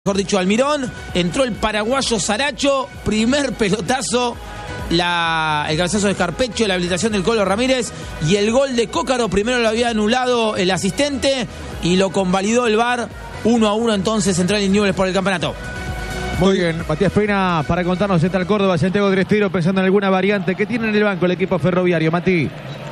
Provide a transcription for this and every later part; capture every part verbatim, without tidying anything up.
mejor dicho, Almirón, entró el paraguayo Saracho, primer pelotazo, la, el cabezazo de Scarpecchio, la habilitación del Colo Ramírez y el gol de Cócaro. Primero lo había anulado el asistente y lo convalidó el V A R. Uno a uno entonces Central y Newell's por el campeonato. Muy bien, Matías Pena para contarnos Central Córdoba, Santiago del Estero, pensando en alguna variante que tiene en el banco el equipo ferroviario. Mati.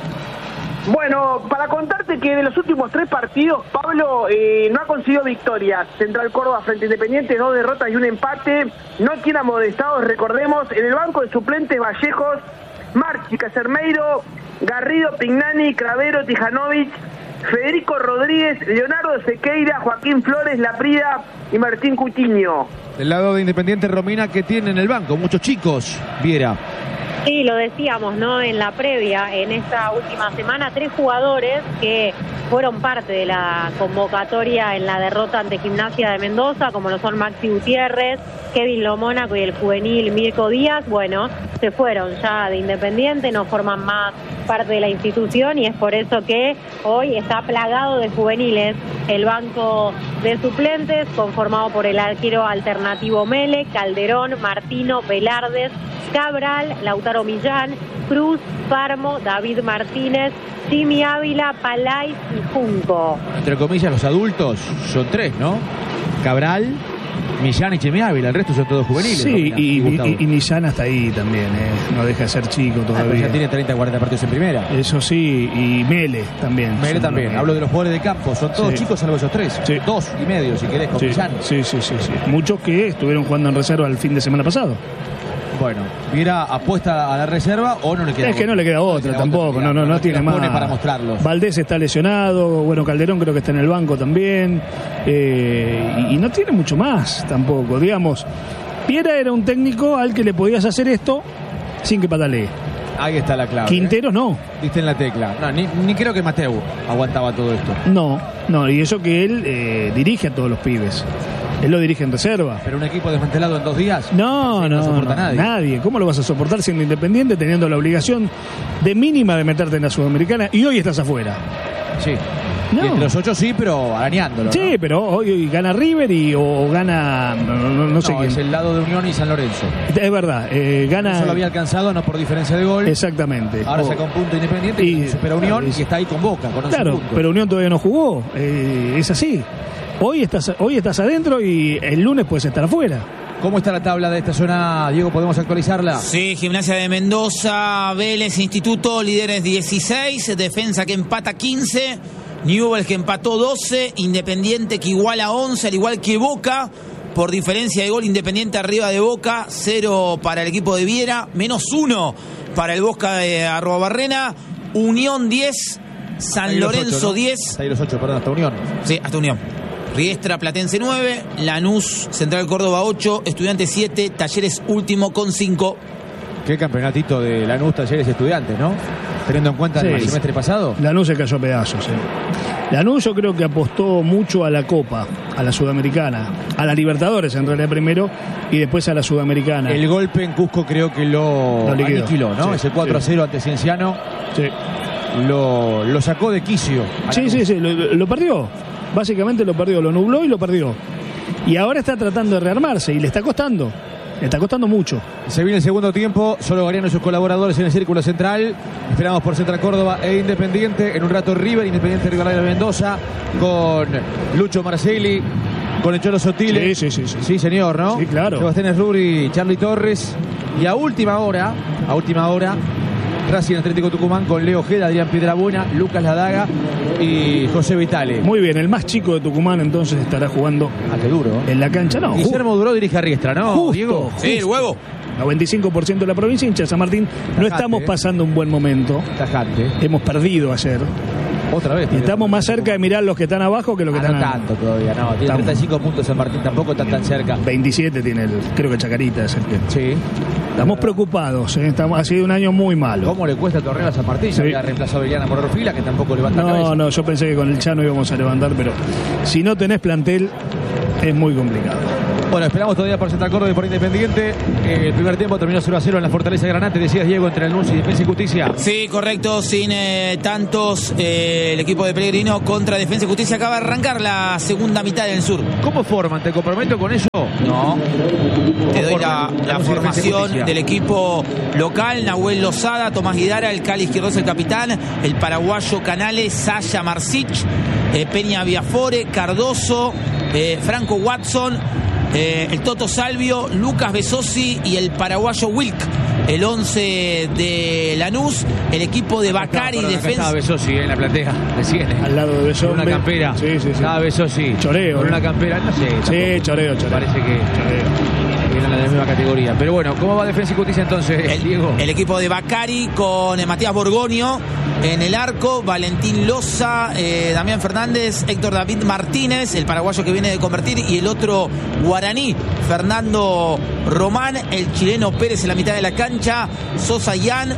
Bueno, para contarte que de los últimos tres partidos, Pablo eh, no ha conseguido victorias. Central Córdoba frente a Independiente, dos derrotas y un empate. No tiene amodestados, recordemos, en el banco de suplentes Vallejos, Marchi, Casermeiro, Garrido, Pignani, Cravero, Tijanovic, Federico Rodríguez, Leonardo Sequeira, Joaquín Flores, Laprida y Martín Coutinho. Del lado de Independiente, Romina, que tiene en el banco muchos chicos, Viera. Sí, lo decíamos, ¿no? En la previa, en esta última semana, tres jugadores que fueron parte de la convocatoria en la derrota ante Gimnasia de Mendoza, como lo son Maxi Gutiérrez, Kevin Lomónaco y el juvenil Mirko Díaz. Bueno, se fueron ya de Independiente, no forman más parte de la institución y es por eso que hoy está plagado de juveniles el banco de suplentes, conformado por el arquero alternativo Mele, Calderón, Martino, Velardes, Cabral, Lautaro Millán, Cruz, Parmo, David Martínez, Jimmy Ávila, Palay y Junco. Entre comillas, los adultos son tres, ¿no? Cabral, Millán y Jimmy Ávila, el resto son todos juveniles. Sí, y, y, y, y Millán hasta ahí también, ¿eh? No deja de ser chico todavía. Ah, pero ya tiene treinta, cuarenta partidos en primera. Eso sí, y Mele también. Mele también, hablo de los jugadores de campo, son todos sí. chicos salvo esos tres. Sí. Dos y medio, si querés, con sí. Millán. Sí, sí, sí, sí. Muchos que estuvieron jugando en reserva el fin de semana pasado. Bueno, ¿Viera apuesta a la reserva o no le queda Es otra? que no le queda otra, no le queda tampoco, otra, no, no, no, no tiene más. Para mostrarlos. Valdés está lesionado, bueno, Calderón creo que está en el banco también, eh, y, y no tiene mucho más tampoco, digamos. Viera era un técnico al que le podías hacer esto sin que patalee. Ahí está la clave. Quintero ¿eh? no. Diste en la tecla. No, ni, ni creo que Mateu aguantaba todo esto. No, no, y eso que él eh, dirige a todos los pibes. Él lo dirige en reserva. ¿Pero un equipo desmantelado en dos días? No, no, no soporta no, nadie. nadie. ¿Cómo lo vas a soportar siendo Independiente, teniendo la obligación de mínima de meterte en la Sudamericana y hoy estás afuera? Sí. No. Y entre los ocho sí, pero arañándolo. Sí, ¿no? pero hoy, hoy gana River y, o, o gana... No, no, no sé no, quién. Es el lado de Unión y San Lorenzo. Es verdad. Eh, gana... Eso lo había alcanzado, no por diferencia de gol. Exactamente. Ahora o... saca un punto Independiente y, y supera Unión y está ahí con Boca, con once Claro, puntos. pero Unión todavía no jugó. Eh, es así. Hoy estás, hoy estás adentro y el lunes puedes estar afuera. ¿Cómo está la tabla de esta zona, Diego? ¿Podemos actualizarla? Sí, Gimnasia de Mendoza, Vélez, Instituto, líderes dieciséis, Defensa que empata quince, Newell's que empató doce, Independiente que iguala once, al igual que Boca. Por diferencia de gol, Independiente arriba de Boca, cero para el equipo de Viera, menos uno para el Bosca de Arrobarrena, Unión diez, San Lorenzo ocho, ¿no? diez. Hasta ahí los ocho, perdón, hasta Unión. Sí, hasta Unión. Riestra Platense nueve, Lanús, Central Córdoba ocho, Estudiantes siete, Talleres último con cinco. Qué campeonatito de Lanús, Talleres, Estudiantes, ¿no? Teniendo en cuenta sí, el semestre pasado. Lanús se cayó a pedazos, sí. Lanús yo creo que apostó mucho a la Copa, a la Sudamericana, a la Libertadores en realidad primero y después a la Sudamericana. El golpe en Cusco creo que lo, lo aniquiló, ¿no? Sí, ese cuatro a cero sí. ante Cienciano. Sí. Lo, lo sacó de quicio. Sí, sí, sí, lo, lo perdió. Básicamente lo perdió, lo nubló y lo perdió. Y ahora está tratando de rearmarse y le está costando. Le está costando mucho. Se viene el segundo tiempo, solo Gariano y sus colaboradores en el círculo central. Esperamos por Central Córdoba e Independiente. En un rato River, Independiente Rivadavia de Mendoza, con Lucho Marcelli, con el Cholo Sotile. Sí, sí, sí, sí. Sí, señor, ¿no? Sí, claro. Sebastián Rubri, Charly Torres. Y a última hora, a última hora, Racing Atlético Tucumán con Leo Ojeda, Adrián Piedrabuena, Lucas Ladaga y José Vitale. Muy bien, el más chico de Tucumán entonces estará jugando. Ah, qué duro. En la cancha, no. Guillermo Duró dirige a Riestra, ¿no, justo, Diego? Justo. Sí, el huevo. noventa y cinco por ciento de la provincia, hincha de San Martín. No Tajante, estamos pasando un buen momento. Tajante. Hemos perdido ayer. Otra vez. Y estamos más cerca de mirar los que están abajo que los que ah, están no tanto todavía, no. Tiene treinta y cinco puntos San Martín, tampoco está tan cerca. veintisiete tiene el, creo que Chacarita es el que. Sí. Estamos preocupados, ¿eh? Estamos, ha sido un año muy malo. ¿Cómo le cuesta el torneo a San Martín? Sí. Había reemplazado a Eliana Mororfila, que tampoco levanta no, cabeza. No, no, yo pensé que con el Chano íbamos a levantar, pero si no tenés plantel, es muy complicado. Bueno, esperamos todavía por Central Córdoba y por Independiente. Eh, el primer tiempo terminó cero a cero en la Fortaleza de Granate. Decías, Diego, entre el Nuncio y Defensa y Justicia. Sí, correcto, sin eh, tantos. Eh, el equipo de Pellegrino contra Defensa y Justicia acaba de arrancar la segunda mitad del sur. ¿Cómo forman? ¿Te comprometo con eso? No. Te doy la, la formación del equipo local: Nahuel Lozada, Tomás Guidara, el Cali Izquierdo es el capitán, el paraguayo Canales, Saya Marsic, eh, Peña Viafore, Cardoso, eh, Franco Watson, eh, el Toto Salvio, Lucas Besosi y el paraguayo Wilk. El once de Lanús, el equipo de Bacari acá, Defensa. Estaba Besosi en la platea, recién. Al lado de Besosi. Con una campera. Sí, sí, sí. Estaba Besosi. Choreo. Con ¿no? una campera, no sé. Sí, choreo, choreo. Parece que choreo. Eran de la misma categoría. Pero bueno, ¿cómo va Defensa y Justicia entonces, El, Diego? el equipo de Bacari con eh, Matías Borgonio en el arco, Valentín Loza, eh, Damián Fernández, Héctor David Martínez, el paraguayo que viene de convertir, y el otro guaraní, Fernando Román, el chileno Pérez en la mitad de la cancha, Sosa Yan,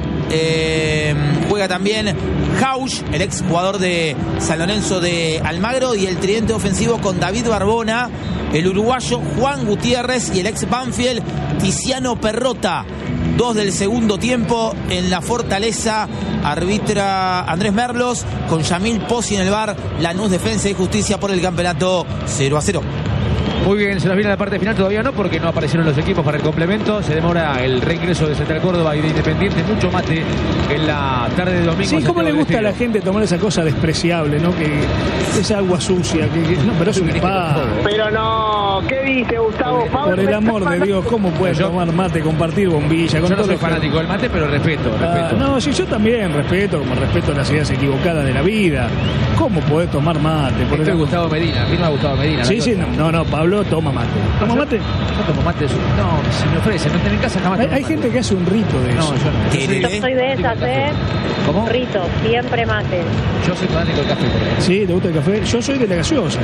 eh, juega también Jauch, el ex jugador de San Lorenzo de Almagro, y el tridente ofensivo con David Barbona, el uruguayo Juan Gutiérrez y el ex Banfield Tiziano Perrota. Dos del segundo tiempo en la Fortaleza, arbitra Andrés Merlos con Yamil Pozzi en el bar. Lanús Defensa y Justicia por el campeonato cero a cero. Muy bien, se nos viene la parte final, todavía no, porque no aparecieron los equipos para el complemento. Se demora el reingreso de Central Córdoba y de Independiente. Mucho mate en la tarde de domingo. Sí, ¿cómo le gusta a la gente tomar esa cosa despreciable, no? Que esa agua sucia, que, que no, pero es un spa. Pero no, ¿qué dice Gustavo? Pablo, Por el amor de Dios, ¿cómo puedes Yo- tomar mate, compartir bombilla? Con Yo no todo soy lo que- fanático del mate, pero respeto, Ah, respeto. no, sí, yo también respeto, como respeto las ideas equivocadas de la vida. ¿Cómo podés tomar mate? Por Esto el- es Gustavo Medina, firma Gustavo Medina. Sí, ¿no? sí, no, no, no, Pablo toma mate. ¿Toma mate? No tomo mate, es un- no, si me ofrecen, no tengo en casa jamás. Hay, tomo hay mate. gente que hace un rito de No, eso. yo no. ¿Qué? Yo soy de esas, ¿eh? ¿Cómo? Rito, siempre mate. Yo soy fanático del café. por ejemplo. Sí, ¿te gusta el café? Yo soy de la gaseosa.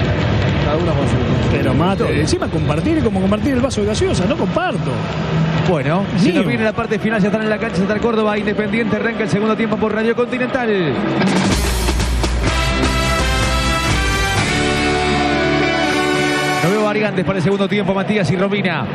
Cada uno con su- Pero mate, encima compartir es como compartir el vaso de gaseosa, no comparto. Bueno, se Mío. nos viene la parte final, ya están en la cancha Central Córdoba, Independiente, arranca el segundo tiempo por Radio Continental. No veo variantes para el segundo tiempo, Matías y Romina.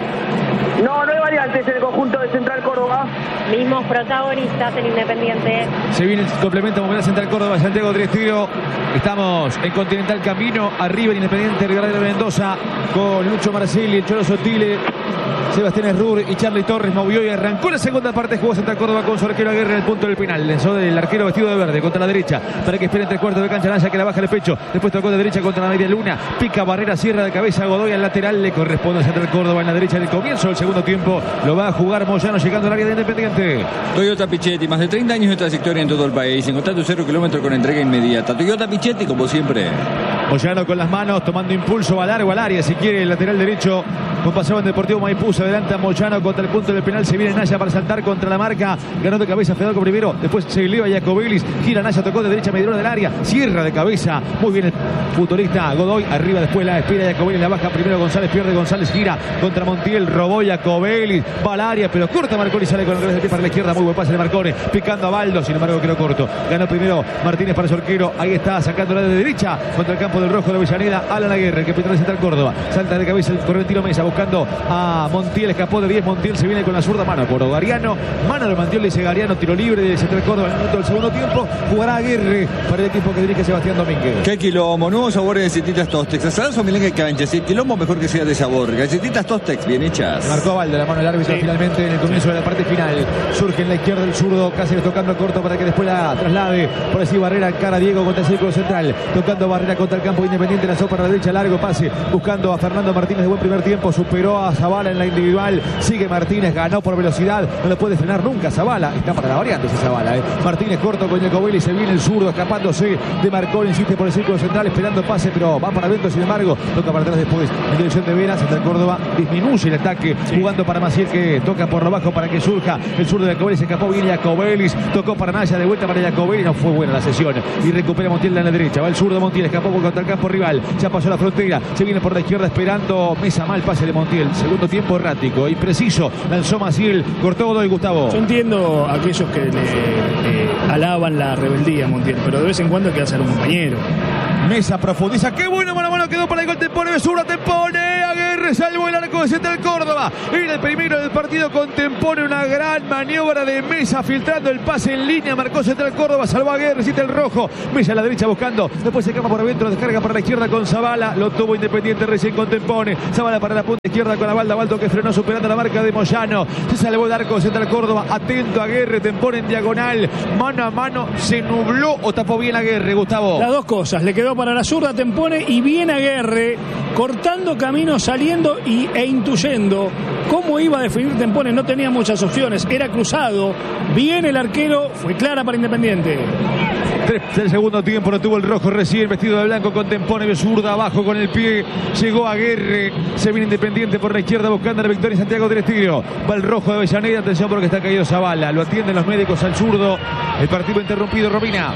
No, no hay variantes en el conjunto de Central Córdoba. Mismos protagonistas en Independiente. Se viene el complemento movilidad Central Córdoba, Santiago Triestiro. Estamos en Continental camino arriba en Independiente, Rivadavia de Mendoza, con Lucho Marcelli, el Cholo Sotile, Sebastián Esrur y Charlie Torres movió y arrancó la segunda parte. Jugó Central Córdoba con su arquero Aguirre en el punto del penal. Lanzó del arquero vestido de verde contra la derecha para que espere entre cuartos de cancha. Naya que la baja el pecho. Después tocó de derecha contra la media luna. Pica Barrera, cierra de cabeza Godoy al lateral. Le corresponde a Central Córdoba en la derecha del comienzo del segundo tiempo. Lo va a jugar Moyano llegando al área de Independiente. Toyota Pichetti, más de treinta años de trayectoria en todo el país. Encontrate cero kilómetros con entrega inmediata. Toyota Pichetti, como siempre. Moyano con las manos, tomando impulso a largo al área, si quiere, el lateral derecho. Con pasado en Deportivo Maipú, se adelanta Moyano contra el punto del penal. Se viene Naya para saltar contra la marca. Ganó de cabeza Federico primero. Después se eleva Jacobelis. Gira Naya, tocó de derecha, mediana del área. Cierra de cabeza. Muy bien el futbolista Godoy. Arriba después la espera Jacobelis. La baja primero González. Pierde González. Gira contra Montiel. Robó Jacobelis. Va al área, pero corta Marconi. Sale con el revés del pie para la izquierda. Muy buen pase de Marconi. Picando a Baldo. Sin embargo, quedó corto. Ganó primero Martínez para su arquero. Ahí está, sacando la de derecha contra el campo del rojo de Avellaneda. Alan Aguirre, el capitán de Central Córdoba. Salta de cabeza el correntino Mesa buscando a Montiel. Escapó de diez. Montiel se viene con la zurda mano por Gariano. Mano de Montiel, dice Gariano. Tiro libre de Central Córdoba en el minuto del segundo tiempo. Jugará Aguirre para el equipo que dirige Sebastián Domínguez. Qué quilombo, nuevos sabores de galletitas Tostex. Asadas o merengue cancha, sí, quilombo mejor que sea de sabor. Galletitas Tostex, bien hechas. Marcó Valde la mano del árbitro Sí. finalmente en el comienzo de la parte final. Surge en la izquierda el zurdo, Cáceres tocando corto para que después la traslade. Por así Barrera, cara a Diego contra el círculo central. Tocando Barrera contra el campo Independiente, lanzó para la derecha, largo pase. Buscando a Fernando Martínez de buen primer tiempo. Superó a Zavala en la individual. Sigue Martínez, ganó por velocidad. No le puede frenar nunca Zavala. Está para la variante ese Zavala. ¿eh? Martínez corto con Jacobelis. Se viene el zurdo escapándose de Marconi. Insiste por el círculo central esperando pase, pero va para adentro. Sin embargo, toca para atrás después. En dirección de Vera, Central Córdoba disminuye el ataque. Jugando para Maciel que toca por lo bajo para que surja el zurdo de Jacobelis. Escapó bien Jacobelis. Tocó para Naya de vuelta para Jacobelis. No fue buena la sesión. Y recupera Montiel en la derecha. Va el zurdo Montiel. Escapó contra el campo rival. Ya pasó la frontera. Se viene por la izquierda esperando Mesa. Mal pase de Montiel. Segundo tiempo errático y preciso. Lanzó Maciel. Cortó Godoy, Gustavo. Yo entiendo a aquellos que le eh, alaban la rebeldía, Montiel, pero de vez en cuando hay que hacer un compañero. Mesa profundiza. Qué bueno, mano a mano quedó para el gol. Tempone, Besura, Tempone. Aguirre salvó el arco de Central Córdoba. Era el primero del partido con Tempone. Una gran maniobra de Mesa filtrando el pase en línea. Marcó Central Córdoba. Salvó a Aguirre. Cita el rojo. Mesa a la derecha buscando. Después se cama por adentro. Descarga para la izquierda con Zavala. Lo tuvo Independiente recién con Tempone. Zavala para la punta izquierda con Abaldo. Abaldo que frenó superando la marca de Moyano. Se salvó el arco de Central Córdoba. Atento a Aguirre. Tempone en diagonal. Mano a mano. Se nubló o tapó bien Aguirre, Gustavo. Las dos cosas. Le quedó para la zurda Tempone y bien Aguirre. Cortando camino, saliendo y, e intuyendo cómo iba a definir Tempone. No tenía muchas opciones. Era cruzado. Bien el arquero. Fue clara para Independiente. Tres del segundo tiempo lo tuvo el rojo recién vestido de blanco con Tempone de zurda abajo con el pie. Llegó Aguirre. Se viene Independiente por la izquierda buscando la victoria en Santiago del Estero. Va el rojo de Avellaneda. Atención porque está caído Zavala. Lo atienden los médicos al zurdo. El partido interrumpido, Romina.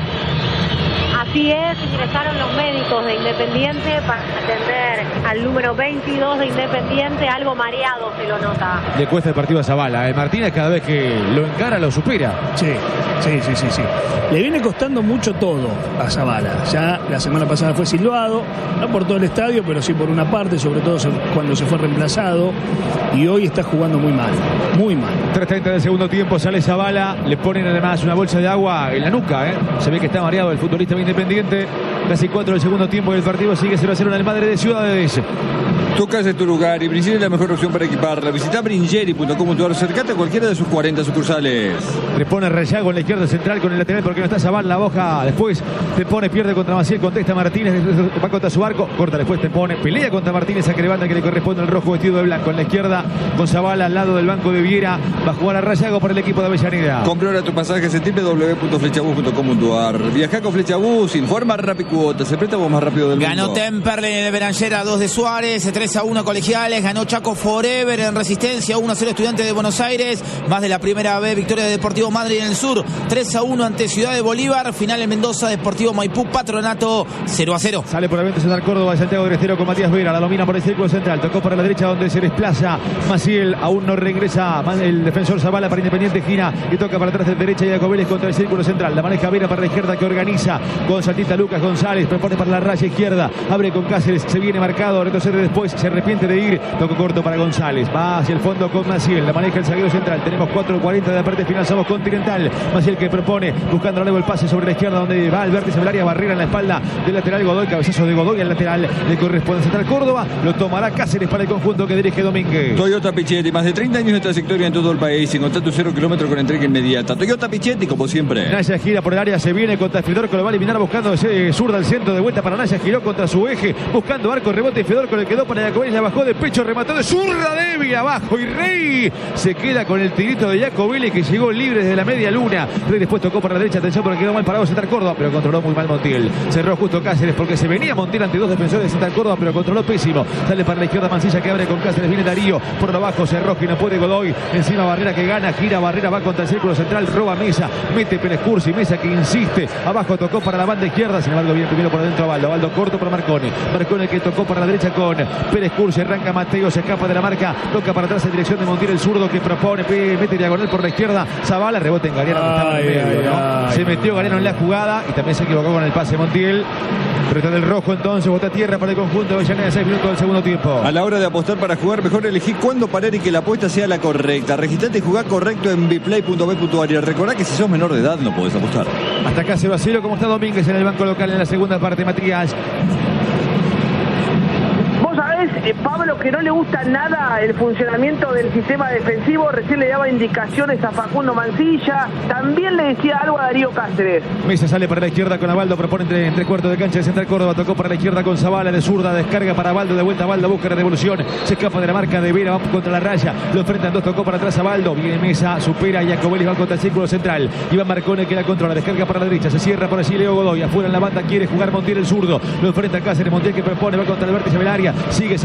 Así es, ingresaron los médicos de Independiente para atender al número veintidós de Independiente, algo mareado se lo nota. Le cuesta el partido a Zavala. Eh. Martínez cada vez que lo encara lo supera. Sí, sí, sí, sí, sí. Le viene costando mucho todo a Zavala. Ya la semana pasada fue silbado, no por todo el estadio, pero sí por una parte, sobre todo cuando se fue reemplazado. Y hoy está jugando muy mal, muy mal. tres treinta del segundo tiempo, sale Zavala. Le ponen además una bolsa de agua en la nuca. Eh. Se ve que está mareado el futbolista Independiente. Casi cuatro del segundo tiempo y el partido sigue cero a cero en el Madre de Ciudades. Tu casa es tu lugar y Bringeri es la mejor opción para equiparla. Visita bringeri punto com punto ar, acercate a cualquiera de sus cuarenta sucursales. Le pone Rayago en la izquierda central con el lateral porque no está Zavala. La boja después te pone, pierde contra Maciel, contesta Martínez, va contra su arco, corta después te pone, pelea contra Martínez, saque de banda que le corresponde al rojo vestido de blanco. En la izquierda con Zavala al lado del banco de Viera, va a jugar a Rayago por el equipo de Avellaneda. Compra ahora tu pasajes en doble u doble u doble u punto flechabus punto com punto ar. Viaja con Flechabus, informa Rapicuotas, el préstamo más rápido del Ganó mundo. Ganó Temperley de Beranjera, dos de Suárez, tres a uno Colegiales. Ganó Chaco Forever en Resistencia, uno a cero Estudiantes de Buenos Aires. Más de la primera vez, victoria de Deportivo Madrid en el sur, tres a uno ante Ciudad de Bolívar. Final en Mendoza, Deportivo Maipú, Patronato, cero a cero. Sale por el evento Central Córdoba de Santiago del Estero con Matías Vera. La domina por el círculo central. Tocó para la derecha donde se desplaza Maciel. Aún no regresa el defensor Zavala para Independiente. Gira y toca para atrás de derecha. Y Jaco Vélez contra el círculo central. La maneja Vera para la izquierda que organiza con Saltita Lucas González. Propone para la raya izquierda. Abre con Cáceres. Se viene marcado. Retrocede después. Se arrepiente de ir. Tocó corto para González. Va hacia el fondo con Maciel. La maneja el zaguero central. Tenemos cuatro cuarenta de la parte final. Somos Continental. Maciel que propone. Buscando luego el pase sobre la izquierda donde va el vértice del área. Barrera en la espalda del lateral Godoy. Cabezazo de Godoy al lateral. Le corresponde a Central Córdoba. Lo tomará Cáceres para el conjunto que dirige Domínguez. Toyota Pichetti. Más de treinta años de trayectoria en todo el país. Encontrá tu cero kilómetro con entrega inmediata. Toyota Pichetti, como siempre. Naya gira por el área. Se viene contra Fedorco. Lo va a eliminar buscando ese zurda al centro. De vuelta para Naya. Giró contra su eje. Buscando arco. Rebote y Fedorco le quedó para Jacobelli. La bajó de pecho. Remató de zurda débil abajo. Y Rey se queda con el tirito de Jacobelli que llegó libre desde la media luna. Rey después tocó para la derecha. Atención porque quedó mal parado Central Córdoba. Pero controló muy mal Montiel. Cerró justo Cáceres porque se venía Montiel ante dos defensores de Central Córdoba. Pero controló pésimo. Sale para la izquierda Mancilla que abre con Cáceres. Viene Darío. Por lo bajo cerró que no puede Godoy. Encima Barrera que gana. Gira Barrera. Va contra el círculo central. Roba Mesa. Mete Pérez Cursi. Mesa que insiste. Abajo tocó para la banda izquierda. Sin embargo viene primero por adentro Abaldo. Abaldo corto para Marcone. Marcone que tocó para la derecha con Pérez Cursi. Arranca Mateo. Se escapa de la marca. Toca para atrás en dirección de Montiel. El zurdo que propone. Mete diagonal por la izquierda. Zavala. Rebote en Galeano. Ay, medio, ay, ¿no? ay, se metió Galeano en la jugada. Y también se equivocó con el pase Montiel. Pero está del rojo entonces. Bota tierra para el conjunto de Avellaneda. seis minutos del segundo tiempo. A la hora de apostar para jugar, mejor elegí cuándo parar y que la apuesta sea la correcta. Registrate y jugá correcto en biplay punto b punto ar. Y recordá que si sos menor de edad no podés apostar. Hasta acá cero a cero. Como está Domínguez en el banco local en la segunda parte, Matías. Vos sabés, eh, Pablo, que no le gusta nada el funcionamiento del sistema defensivo. Recién le daba indicaciones a Facundo Mancilla. También le decía algo a Darío Cáceres. Mesa sale para la izquierda con Abaldo. Propone entre, entre cuartos de cancha de Central Córdoba. Tocó para la izquierda con Zavala de zurda. Descarga para Abaldo. De vuelta Abaldo. Busca la devolución. Se escapa de la marca de Vera. Va contra la raya. Lo enfrentan dos. Tocó para atrás Abaldo. Viene Mesa. Supera a Jacobelli. Va contra el círculo central. Iván Marcone que la controla. Descarga para la derecha. Se cierra por allí Leo Godoy. Afuera en la banda quiere jugar Montiel el zurdo. Lo enfrenta Cáceres. Montiel que propone. Va contra el vértice del área. Sigue San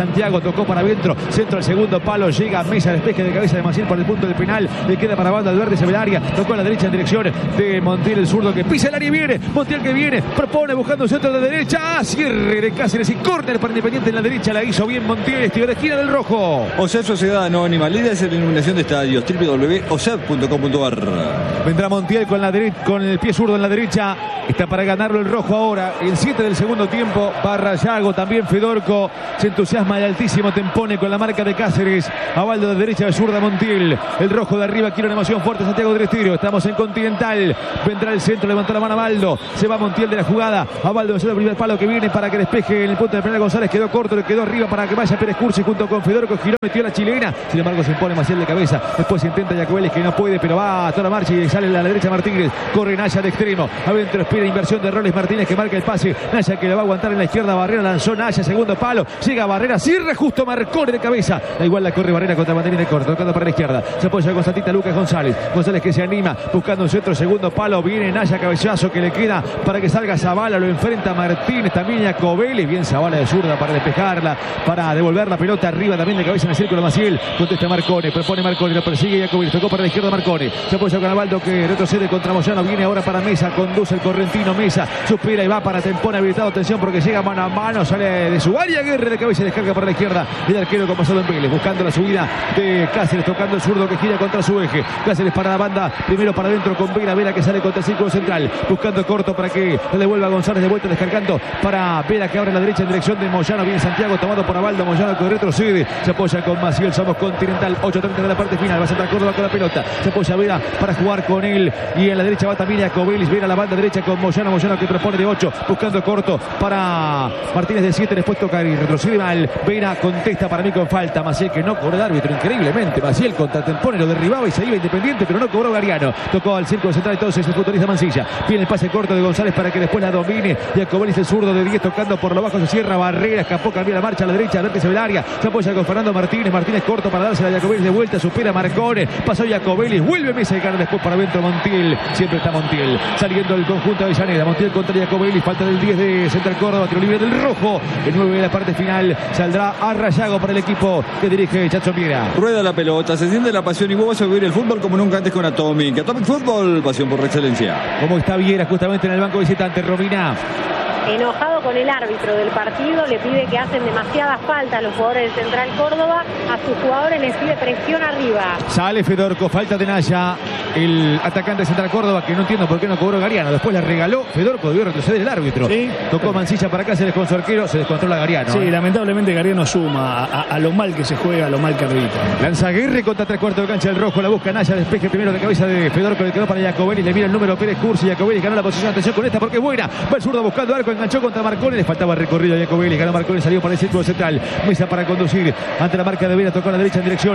Santiago, tocó para adentro, centro al segundo palo, llega Mesa, despeje de cabeza de Maciel por el punto del penal, le queda para banda al verde Sevelaria, tocó a la derecha en dirección de Montiel, el zurdo que pisa el área y viene, Montiel que viene, propone buscando un centro de derecha, cierre de Cáceres y córner para Independiente en la derecha, la hizo bien Montiel, estilo de esquina del rojo. O C E P Sociedad Anónima, líder de la iluminación de estadios, doble u doble u doble u punto o c e p punto com punto a r. Vendrá Montiel con, la dere- con el pie zurdo en la derecha, está para ganarlo el rojo ahora, el siete del segundo tiempo, Barra Yago, también Fedorco, se entusiasma el altísimo Tempone con la marca de Cáceres, Abaldo de derecha de zurda Montiel, el rojo de arriba quiere una emoción fuerte Santiago del Estero, estamos en Continental, vendrá el centro, levantó la mano Abaldo, se va Montiel de la jugada, Abaldo es el primer palo que viene para que despeje en el punto de penal González, quedó corto, le quedó arriba para que vaya Pérez Cursi junto con Fedorco, giró, metió la chilena, sin embargo se impone Maciel de cabeza, después intenta Yacobeles que no puede, pero va a toda la marcha y sale a la derecha Martínez, corre Naya de extremo, adentro espera inversión de roles Martínez que marca el pase, Naya que le va a aguantar en la izquierda, Barrera lanzó Naya, segundo palo, llega Barrera, cierra justo Marcone de cabeza, da igual la corre Barrera contra Martínez de corto, tocando para la izquierda, se apoya con Santita Lucas González, González que se anima, buscando un centro, segundo palo, viene Naya, cabezazo que le queda para que salga Zavala, lo enfrenta Martínez, también Yacobeles, bien Zavala de zurda para despejarla, para devolver la pelota arriba también de cabeza en el círculo Maciel, contesta Marcone, propone Marcone, lo persigue Yacobeles, tocó para la izquierda Marcone, se apoya con Abaldo que retrocede contra Moyano, viene ahora para Mesa, conduce el correntino Mesa, supera y va para Tempone habilitado, atención porque llega mano a mano, sale de su área, Guerre de cabeza, descarga para la izquierda, el arquero con pasado en Vélez, buscando la subida de Cáceres, tocando el zurdo que gira contra su eje, Cáceres para la banda, primero para adentro con Vera, Vera que sale contra el círculo central, buscando corto para que le devuelva a González de vuelta, descargando para Vera que abre la derecha en dirección de Moyano, viene Santiago tomado por Abaldo, Moyano que retrocede, se apoya con Maciel, somos Continental, ocho treinta de la parte final, va a centrar Córdoba con la pelota, se apoya Vera para jugar con él y en la derecha va también Yacobelis, Vera a la banda derecha con Moyano, Moyano que propone de ocho, buscando corto para Martínez de siete, después toca y retrocede mal, Vera contesta para mí con falta, Maciel que no cobró el árbitro, increíblemente, Maciel contra Tempone lo derribaba y se iba Independiente, pero no cobró Gariano, tocó al círculo central entonces el futbolista Mancilla, viene el pase corto de González para que después la domine, Yacobelis el zurdo de diez tocando por lo bajo, se cierra Barrera, escapó, cambia la marcha a la derecha, vértice del área, se apoya con Fernando Martínez, Martínez corto para dársela a Yacobelis de vuelta, supera Marcone, pasó Yacobelis, vuelve Mesa y gana después para adentro Montiel, siempre está Montiel, saliendo el conjunto de Avellaneda, Montiel contra Yacobelis, falta del diez de Central Córdoba, tiro libre del rojo, el nueve de la parte final, saldrá a Rayago para el equipo que dirige Chacho Miera. Rueda la pelota, se siente la pasión y vos vas a vivir el fútbol como nunca antes con Atomic. Atomic Fútbol, pasión por la excelencia. Como está Viera justamente en el banco visitante, Romina. Enojado con el árbitro del partido, le pide que hacen demasiadas faltas a los jugadores de Central Córdoba, a sus jugadores les pide presión arriba. Sale Fedorco, falta de Naya, el atacante de Central Córdoba, que no entiendo por qué no cobró Gariano, después le regaló, Fedorco debió retroceder el árbitro, ¿sí? Tocó Mancilla para acá, se con su arquero, se descontrola Gariano. Sí, ¿eh? lamentablemente Gariano suma a, a, a lo mal que se juega, a lo mal que arbitra. Lanza Guerre contra tres cuartos de cancha del rojo, la busca Naya, despeje primero de cabeza de Fedorco, le quedó para Yacobelis, le mira el número Pérez Cursi, Yacobelis ganó la posición, atención con esta porque es buena, va el zurdo buscando arco, enganchó contra Marcone, le faltaba recorrido a Yacobelis, ganó Marcone, salió para el círculo central, Mesa para conducir, ante la marca de Vera, tocó a la derecha en dirección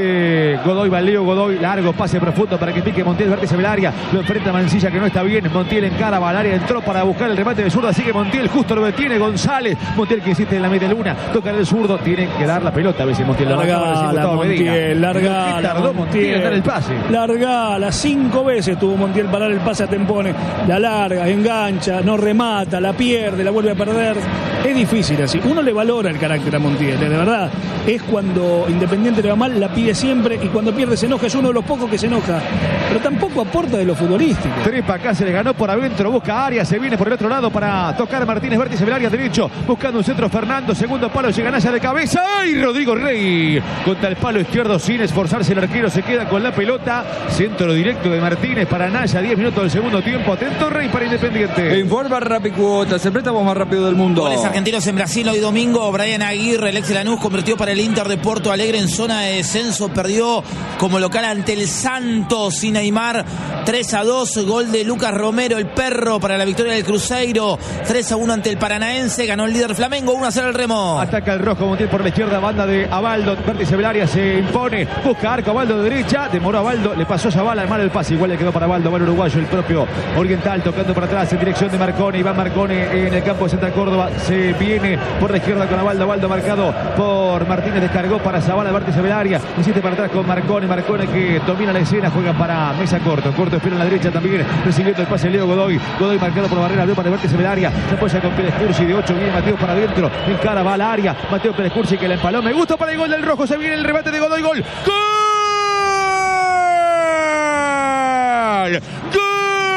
de Godoy, va Leo Godoy, largo pase profundo para que pique Montiel, vértice del área, lo enfrenta Mancilla que no está bien, Montiel encara, va al área, entró para buscar el remate de zurda, sigue Montiel, justo lo detiene González, Montiel que insiste en la media luna, toca en el zurdo, tiene que dar la pelota, a veces Montiel larga la, la Montiel, larga tardó Montiel en dar el pase, larga las cinco veces tuvo Montiel parar el pase a Tempone, la larga, engancha, no remata, la pierde, la vuelve a perder, es difícil así, uno le valora el carácter a Montiel, de verdad, es cuando Independiente le va mal, la pide siempre y cuando pierde se enoja, es uno de los pocos que se enoja, pero tampoco aporta de lo futbolístico. Trepa acá, se le ganó por adentro, busca área, se viene por el otro lado para tocar Martínez, vértice del área derecho, buscando un centro Fernando, segundo palo, llega Naya de cabeza, ¡ay! Rodrigo Rey contra el palo izquierdo sin esforzarse, el arquero se queda con la pelota, centro directo de Martínez para Naya, diez minutos del segundo tiempo, atento Rey para Independiente. Informa Rapicuotas, el préstamo más rápido del mundo. Goles argentinos en Brasil hoy domingo, Brian Aguirre, el ex de Lanús, convirtió para el Inter de Porto Alegre en zona de descenso, perdió como local ante el Santos y Neymar, tres a dos, gol de Lucas Romero, el perro, para la victoria del Cruzeiro, tres a uno ante el Paranaense, ganó el líder Flamengo, uno a cero el Remo. Ataca el rojo Montiel por la izquierda, banda de Abaldo, vértice del área, se impone, busca arco Abaldo de derecha, demoró Abaldo, le pasó Zavala, mal el pase, igual le quedó para Abaldo, va el uruguayo, el propio oriental, tocando para atrás en dirección de Marcone, Iván Marcone, viene en el campo de Central Córdoba. Se viene por la izquierda con Abaldo. Abaldo marcado por Martínez. Descargó para Zavala, el vértice del área. Insiste para atrás con Marcone. Marcone que domina la escena. Juega para Mesa Corto. Corto espera en la derecha también. Recibiendo el pase Leo Godoy. Godoy marcado por Barrera. Abrió para el vértice del área. Se apoya con Pérez Cursi de ocho. Viene Mateo para adentro. Encara, va al área. Mateo Pérez Cursi que la empaló. Me gusta para el gol del rojo. Se viene el remate de Godoy. Gol. ¡Gol! ¡Gol!